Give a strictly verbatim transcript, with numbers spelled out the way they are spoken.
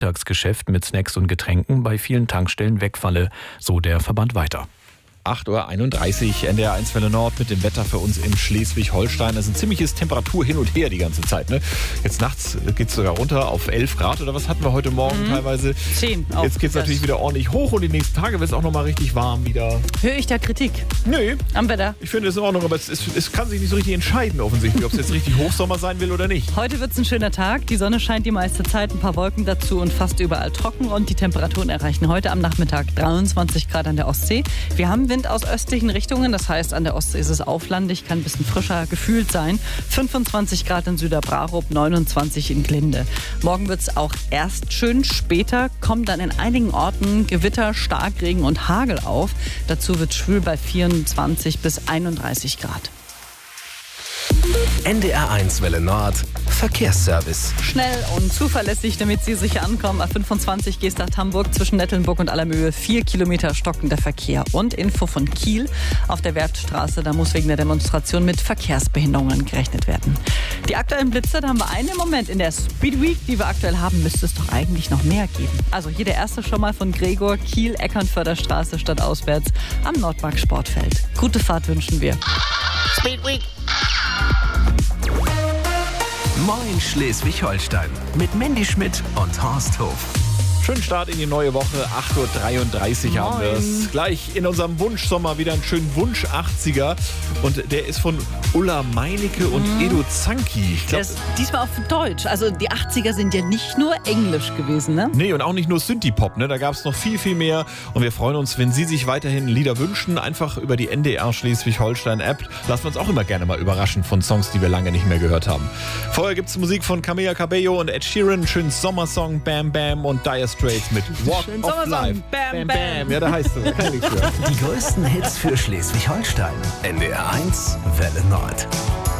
Mittagsgeschäft mit Snacks und Getränken bei vielen Tankstellen wegfalle, so der Verband weiter. acht Uhr einunddreißig, N D R eins Welle Nord mit dem Wetter für uns in Schleswig-Holstein. Das ist ein ziemliches Temperatur hin und her die ganze Zeit. Ne? Jetzt nachts geht es sogar runter auf elf Grad oder was hatten wir heute Morgen mhm. teilweise? zehn. Jetzt geht es natürlich wieder ordentlich hoch und die nächsten Tage wird es auch nochmal richtig warm wieder. Höre ich da Kritik? Nö. Am Wetter? Ich finde es in Ordnung, aber es, es, es kann sich nicht so richtig entscheiden offensichtlich, ob es jetzt richtig Hochsommer sein will oder nicht. Heute wird es ein schöner Tag. Die Sonne scheint die meiste Zeit, ein paar Wolken dazu und fast überall trocken. Und die Temperaturen erreichen heute am Nachmittag dreiundzwanzig Grad an der Ostsee. Wir haben Wind aus östlichen Richtungen, das heißt, an der Ostsee ist es auflandig, kann ein bisschen frischer gefühlt sein. fünfundzwanzig Grad in Süderbrarup, neunundzwanzig in Glinde. Morgen wird es auch erst schön, später kommen dann in einigen Orten Gewitter, Starkregen und Hagel auf. Dazu wird es schwül bei vierundzwanzig bis einunddreißig Grad. N D R eins Welle Nord Verkehrsservice. Schnell und zuverlässig, damit Sie sicher ankommen. A fünfundzwanzig Geesthacht Hamburg zwischen Nettelnburg und Allermöhe. Vier Kilometer stockender Verkehr. Und Info von Kiel auf der Werftstraße. Da muss wegen der Demonstration mit Verkehrsbehinderungen gerechnet werden. Die aktuellen Blitze, da haben wir einen im Moment. In der Speed Week, die wir aktuell haben, müsste es doch eigentlich noch mehr geben. Also hier der erste schon mal von Gregor. Kiel, Eckernförder Stadt auswärts am Nordmark Sportfeld. Gute Fahrt wünschen wir. Speed Week. Moin Schleswig-Holstein mit Mandy Schmidt und Horst Hof. Schönen Start in die neue Woche, acht Uhr dreiunddreißig haben wir es. Gleich in unserem Wunschsommer wieder einen schönen Wunsch achtziger. Und der ist von Ulla Meinecke und mhm. Edo Zanki. Ich glaub, das ist diesmal auf Deutsch. Also die achtziger sind ja nicht nur Englisch gewesen, ne? Nee, und auch nicht nur Synthie-Pop, ne? Da gab es noch viel, viel mehr. Und wir freuen uns, wenn Sie sich weiterhin Lieder wünschen, einfach über die N D R Schleswig-Holstein-App. Lassen wir uns auch immer gerne mal überraschen von Songs, die wir lange nicht mehr gehört haben. Vorher gibt es Musik von Camila Cabello und Ed Sheeran, schönen Sommersong Bam Bam und Dire Straits mit Walk Schön of Life. Bam, bam, bam. Ja, da heißt du. Kann nichts hören. Die größten Hits für Schleswig-Holstein. N D R eins Welle Nord.